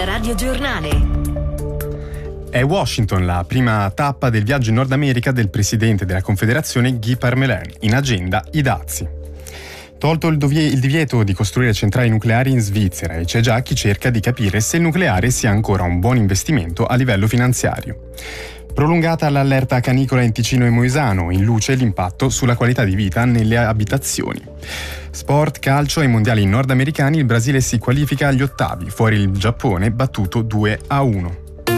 radiogiornale. È Washington la prima tappa del viaggio in Nord America del presidente della Confederazione Guy Parmelin, in agenda i dazi. Tolto il divieto di costruire centrali nucleari in Svizzera, e c'è già chi cerca di capire se il nucleare sia ancora un buon investimento a livello finanziario. Prolungata l'allerta canicola in Ticino e Moesano, in luce l'impatto sulla qualità di vita nelle abitazioni. Sport, calcio e mondiali nordamericani, il Brasile si qualifica agli ottavi, fuori il Giappone battuto 2-1.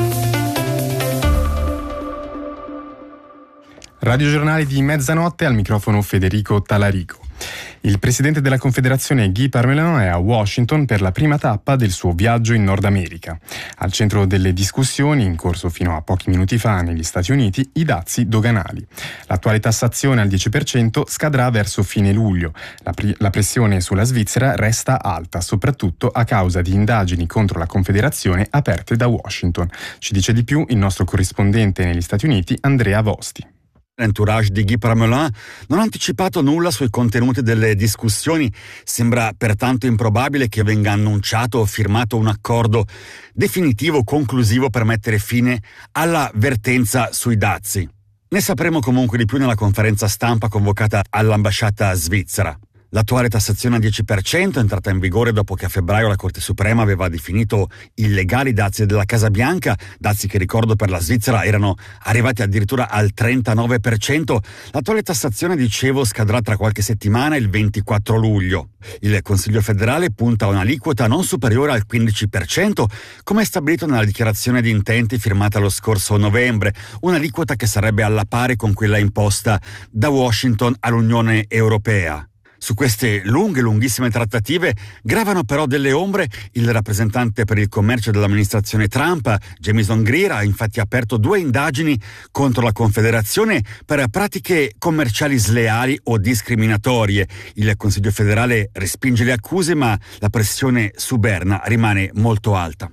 Radiogiornale di mezzanotte, al microfono Federico Talarico. Il presidente della Confederazione Guy Parmelin è a Washington per la prima tappa del suo viaggio in Nord America. Al centro delle discussioni, in corso fino a pochi minuti fa negli Stati Uniti, i dazi L'attuale tassazione al 10% scadrà verso fine luglio. La pressione sulla Svizzera resta alta, soprattutto a causa di indagini contro la Confederazione aperte da Washington. Ci dice di più il nostro corrispondente negli Stati Uniti, Andrea Vosti. L'entourage di Guy Parmelin non ha anticipato nulla sui contenuti delle discussioni. Sembra pertanto improbabile che venga annunciato o firmato un accordo definitivo, conclusivo per mettere fine alla vertenza sui dazi. Ne sapremo comunque di più nella conferenza stampa convocata all'ambasciata svizzera. L'attuale tassazione al 10% è entrata in vigore dopo che a febbraio la Corte Suprema aveva definito illegali i dazi della Casa Bianca, dazi che, ricordo, per la Svizzera erano arrivati addirittura al 39%. L'attuale tassazione, dicevo, scadrà tra qualche settimana, il 24 luglio. Il Consiglio federale punta a un'aliquota non superiore al 15%, come stabilito nella dichiarazione di intenti firmata lo scorso novembre, un'aliquota che sarebbe alla pari con quella imposta da Washington all'Unione Europea. Su queste lunghissime trattative gravano però delle ombre. Il rappresentante per il commercio dell'amministrazione Trump, Jamieson Greer, ha infatti aperto 2 indagini contro la Confederazione per pratiche commerciali sleali o discriminatorie. Il Consiglio federale respinge le accuse, ma la pressione su Berna rimane molto alta.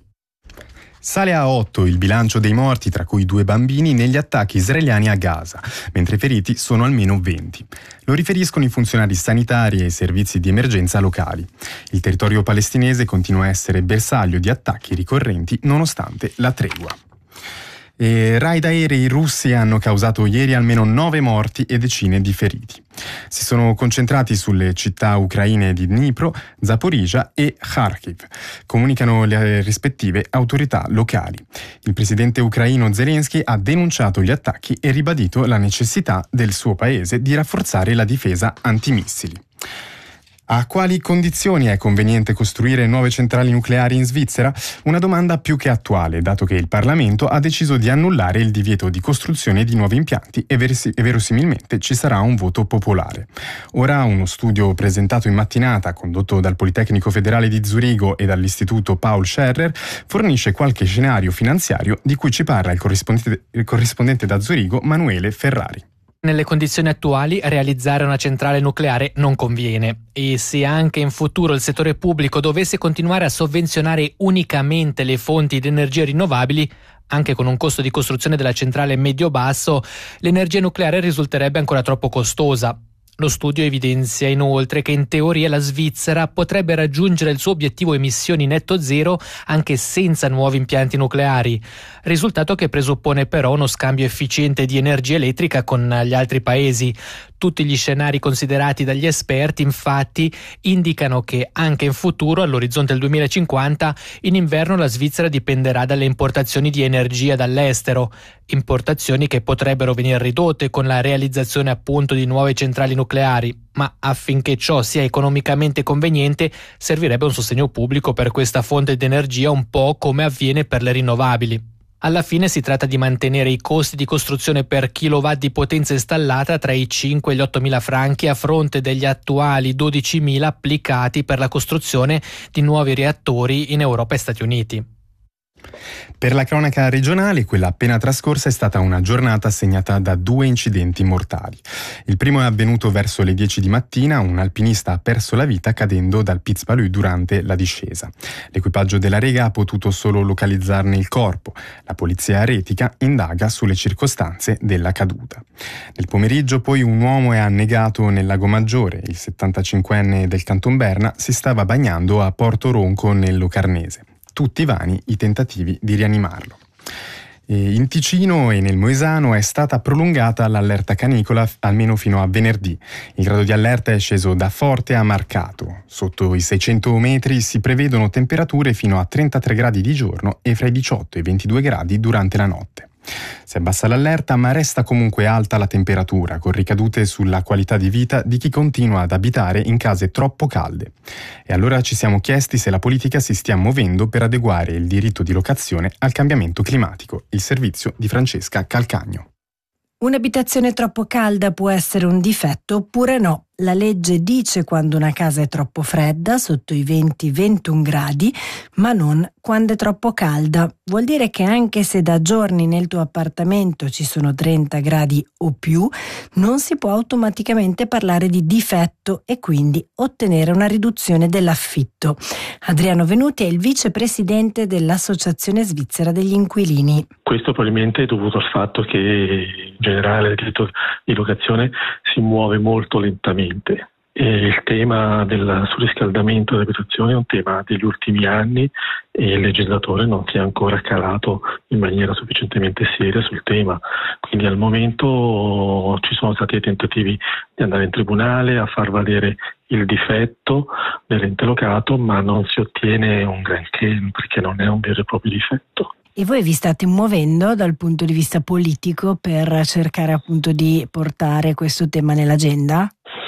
Sale a 8 il bilancio dei morti, tra cui 2 bambini, negli attacchi israeliani a Gaza, mentre i feriti sono almeno 20. Lo riferiscono i funzionari sanitari e i servizi di emergenza locali. Il territorio palestinese continua a essere bersaglio di attacchi ricorrenti nonostante la tregua. Raid aerei russi hanno causato ieri almeno 9 morti e decine di feriti. Si sono concentrati sulle città ucraine di Dnipro, Zaporizhzhia e Kharkiv, comunicano le rispettive autorità locali. Il presidente ucraino Zelensky ha denunciato gli attacchi e ribadito la necessità del suo paese di rafforzare la difesa antimissili. A quali condizioni è conveniente costruire nuove centrali nucleari in Svizzera? Una domanda più che attuale, dato che il Parlamento ha deciso di annullare il divieto di costruzione di nuovi impianti e verosimilmente ci sarà un voto popolare. Ora uno studio presentato in mattinata, condotto dal Politecnico Federale di Zurigo e dall'Istituto Paul Scherrer, fornisce qualche scenario finanziario di cui ci parla il corrispondente da Zurigo, Manuele Ferrari. Nelle condizioni attuali realizzare una centrale nucleare non conviene, e se anche in futuro il settore pubblico dovesse continuare a sovvenzionare unicamente le fonti di energia rinnovabili, anche con un costo di costruzione della centrale medio-basso, l'energia nucleare risulterebbe ancora troppo costosa. Lo studio evidenzia inoltre che in teoria la Svizzera potrebbe raggiungere il suo obiettivo emissioni netto zero anche senza nuovi impianti nucleari, risultato che presuppone però uno scambio efficiente di energia elettrica con gli altri paesi. Tutti gli scenari considerati dagli esperti, infatti, indicano che anche in futuro, all'orizzonte del 2050, in inverno la Svizzera dipenderà dalle importazioni di energia dall'estero, importazioni che potrebbero venire ridotte con la realizzazione appunto di nuove centrali nucleari, ma affinché ciò sia economicamente conveniente servirebbe un sostegno pubblico per questa fonte di energia, un po' come avviene per le rinnovabili. Alla fine si tratta di mantenere i costi di costruzione per kilowatt di potenza installata tra i 5 e gli 8.000 franchi a fronte degli attuali 12.000 applicati per la costruzione di nuovi reattori in Europa e Stati Uniti. Per la cronaca regionale, quella appena trascorsa è stata una giornata segnata da 2 incidenti mortali. Il primo è avvenuto verso le 10 di mattina, un alpinista ha perso la vita cadendo dal Piz Palu durante la discesa. L'equipaggio della Rega ha potuto solo localizzarne il corpo. La polizia aeretica indaga sulle circostanze della caduta. Nel pomeriggio poi un uomo è annegato nel Lago Maggiore. Il 75enne del Canton Berna si stava bagnando a Porto Ronco nel Locarnese. tutti vani i tentativi di rianimarlo. In Ticino e nel Moesano è stata prolungata l'allerta canicola almeno fino a venerdì. Il grado di allerta è sceso da forte a marcato. Sotto i 600 metri si prevedono temperature fino a 33 gradi di giorno e fra i 18 e i 22 gradi durante la notte. Si abbassa l'allerta, ma resta comunque alta la temperatura, con ricadute sulla qualità di vita di chi continua ad abitare in case troppo calde. E allora ci siamo chiesti se la politica si stia muovendo per adeguare il diritto di locazione al cambiamento climatico. Il servizio di Francesca Calcagno. Un'abitazione troppo calda può essere un difetto oppure no. La legge dice quando una casa è troppo fredda, sotto i 20-21 gradi, ma non quando è troppo calda. Vuol dire che anche se da giorni nel tuo appartamento ci sono 30 gradi o più, non si può automaticamente parlare di difetto e quindi ottenere una riduzione dell'affitto. Adriano Venuti è il vicepresidente dell'Associazione Svizzera degli Inquilini. Questo probabilmente è dovuto al fatto che in generale il diritto di locazione si muove molto lentamente. E il tema del surriscaldamento dell'abitazione è un tema degli ultimi anni e il legislatore non si è ancora calato in maniera sufficientemente seria sul tema. Quindi al momento ci sono stati tentativi di andare in tribunale a far valere il difetto dell'ente locato, ma non si ottiene un granché perché non è un vero e proprio difetto. E voi vi state muovendo dal punto di vista politico per cercare appunto di portare questo tema nell'agenda?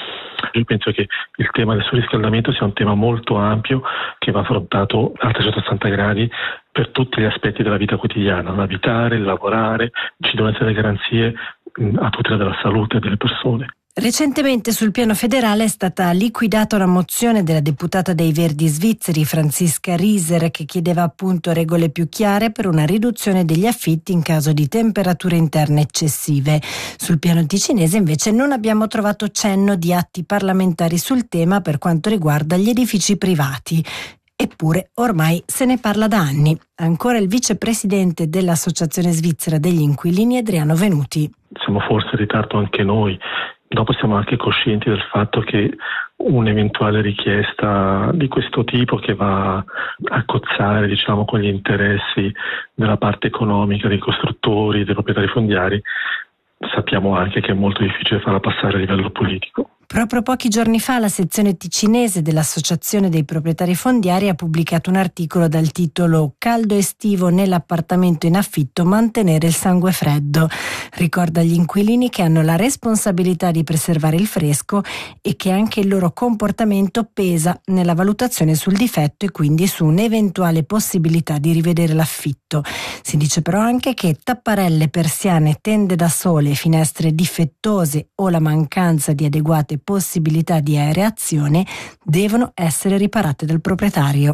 Io penso che il tema del surriscaldamento sia un tema molto ampio che va affrontato a 360 gradi per tutti gli aspetti della vita quotidiana, l'abitare, il lavorare, ci devono essere garanzie a tutela della salute delle persone. Recentemente sul piano federale è stata liquidata una mozione della deputata dei Verdi svizzeri Franziska Rieser che chiedeva appunto regole più chiare per una riduzione degli affitti in caso di temperature interne eccessive. Sul piano ticinese invece non abbiamo trovato cenno di atti parlamentari sul tema per quanto riguarda gli edifici privati. Eppure ormai se ne parla da anni. Ancora il vicepresidente dell'Associazione Svizzera degli Inquilini Adriano Venuti. Siamo forse in ritardo anche noi. Dopo siamo anche coscienti del fatto che un'eventuale richiesta di questo tipo che va a cozzare, con gli interessi della parte economica dei costruttori, dei proprietari fondiari, sappiamo anche che è molto difficile farla passare a livello politico. Proprio pochi giorni fa la sezione ticinese dell'Associazione dei proprietari fondiari ha pubblicato un articolo dal titolo «Caldo estivo nell'appartamento in affitto, mantenere il sangue freddo». Ricorda agli inquilini che hanno la responsabilità di preservare il fresco e che anche il loro comportamento pesa nella valutazione sul difetto e quindi su un'eventuale possibilità di rivedere l'affitto. Si dice però anche che tapparelle, persiane, tende da sole, finestre difettose o la mancanza di adeguate possibilità di aereazione devono essere riparate dal proprietario.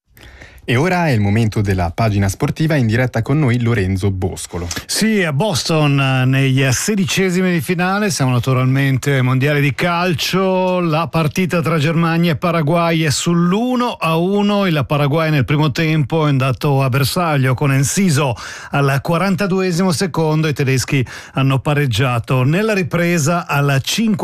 E ora è il momento della pagina sportiva, in diretta con noi Lorenzo Boscolo. Sì, a Boston negli 16esimi di finale, siamo naturalmente ai mondiali di calcio, la partita tra Germania e Paraguay è sull'1-1, il Paraguay nel primo tempo è andato a bersaglio con Enciso al 42esimo secondo, i tedeschi hanno pareggiato nella ripresa al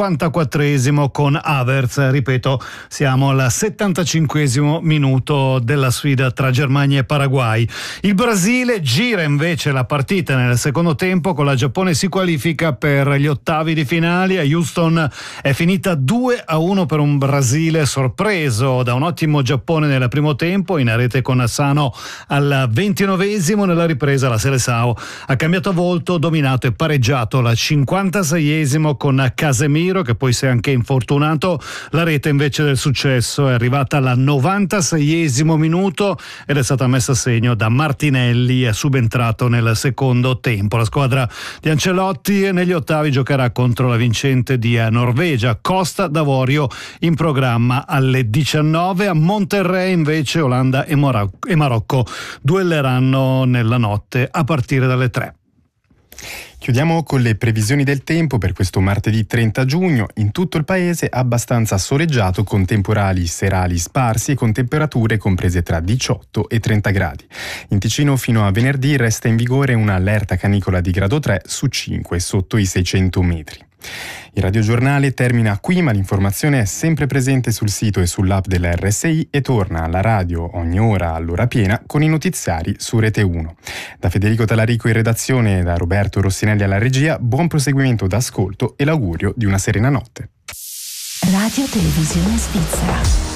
54esimo con Havertz, ripeto, siamo al 75esimo minuto della sfida tra Germania e Paraguay. Il Brasile gira invece la partita nel secondo tempo, con la Giappone si qualifica per gli ottavi di finale. A Houston è finita 2-1 per un Brasile sorpreso da un ottimo Giappone nel primo tempo, in rete con Asano al 29esimo. Nella ripresa la Seleção ha cambiato volto, dominato e pareggiato al 56esimo con Casemiro, che poi si è anche infortunato. La rete invece del successo è arrivata al 96esimo minuto ed è stata messa a segno da Martinelli, è subentrato nel secondo tempo. La squadra di Ancelotti negli ottavi giocherà contro la vincente di Norvegia, Costa d'Avorio, in programma alle 19. A Monterrey invece Olanda e Marocco duelleranno nella notte a partire dalle 3. Chiudiamo con le previsioni del tempo per questo martedì 30 giugno. In tutto il paese abbastanza soleggiato, con temporali serali sparsi e con temperature comprese tra 18 e 30 gradi. In Ticino fino a venerdì resta in vigore un'allerta canicola di grado 3 su 5 sotto i 600 metri. Il radiogiornale termina qui, ma l'informazione è sempre presente sul sito e sull'app della RSI e torna alla radio ogni ora all'ora piena con i notiziari su Rete 1. Da Federico Talarico in redazione e da Roberto Rossinelli alla regia, buon proseguimento d'ascolto e l'augurio di una serena notte. Radio Televisione Svizzera.